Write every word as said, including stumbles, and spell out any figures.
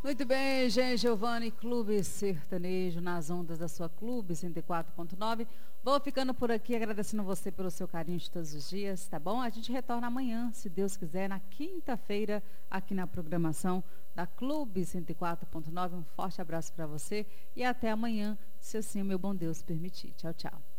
Muito bem, gente, Giovanni, Clube Sertanejo, nas ondas da sua Clube cento e quatro ponto nove. Vou ficando por aqui, agradecendo você pelo seu carinho de todos os dias, tá bom? A gente retorna amanhã, se Deus quiser, na quinta-feira, aqui na programação da Clube cento e quatro ponto nove. Um forte abraço para você e até amanhã, se assim o meu bom Deus permitir. Tchau, tchau.